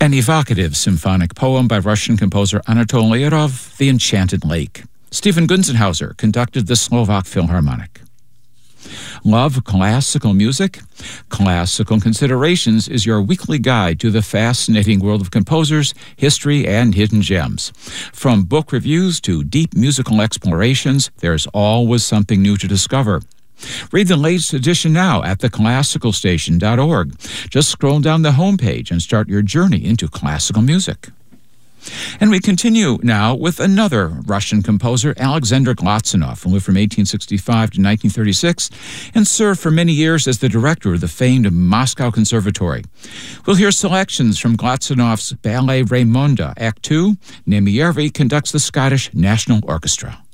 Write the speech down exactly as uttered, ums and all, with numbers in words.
An evocative symphonic poem by Russian composer Anatol Lyarov, The Enchanted Lake. Stephen Gunzenhauser conducted the Slovak Philharmonic. Love classical music? Classical Considerations is your weekly guide to the fascinating world of composers, history, and hidden gems. From book reviews to deep musical explorations, there's always something new to discover. Read the latest edition now at the classical station dot org. Just scroll down the homepage and start your journey into classical music. And we continue now with another Russian composer, Alexander Glazunov, who lived from eighteen sixty-five to nineteen thirty-six and served for many years as the director of the famed Moscow Conservatory. We'll hear selections from Glazunov's Ballet Raymonda, Act two. Nemyervi conducts the Scottish National Orchestra.